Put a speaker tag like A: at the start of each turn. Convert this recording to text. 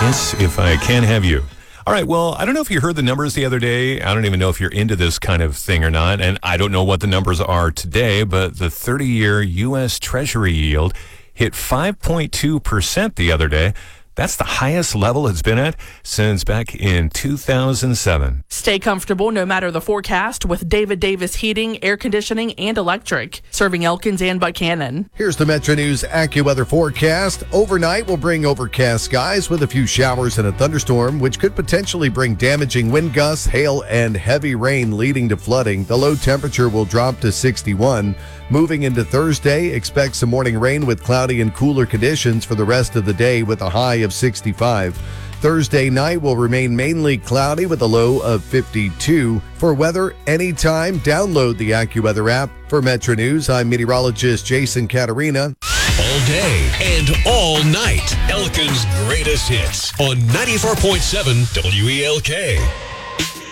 A: Yes, if I can have you. All right, well, I don't know if you heard the numbers the other day. I don't even know if you're into this kind of thing or not, and I don't know what the numbers are today, but the 30-year U.S. Treasury yield hit 5.2% the other day. That's the highest level it's been at since back in 2007.
B: Stay comfortable no matter the forecast with David Davis Heating, Air Conditioning, and Electric, serving Elkins and Buchanan.
C: Here's the Metro News AccuWeather forecast. Overnight will bring overcast skies with a few showers and a thunderstorm, which could potentially bring damaging wind gusts, hail, and heavy rain leading to flooding. The low temperature will drop to 61. Moving into Thursday, expect some morning rain with cloudy and cooler conditions for the rest of the day with a high of 65. Thursday night will remain mainly cloudy with a low of 52. For weather anytime, download the AccuWeather app. For Metro News, I'm meteorologist Jason Caterina.
D: All day and all night, Elkins' greatest hits on 94.7 WELK.